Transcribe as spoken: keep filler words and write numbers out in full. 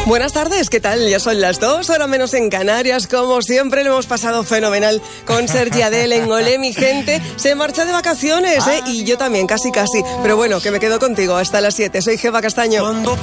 Buenas tardes, ¿qué tal? Ya son las dos, hora menos en Canarias. Como siempre, lo hemos pasado fenomenal con Sergi Adele en Olé, mi gente. Se marcha de vacaciones, ¿eh? Y yo también, casi casi. Pero bueno, que me quedo contigo hasta las siete. Soy Geva Castaño. Cuando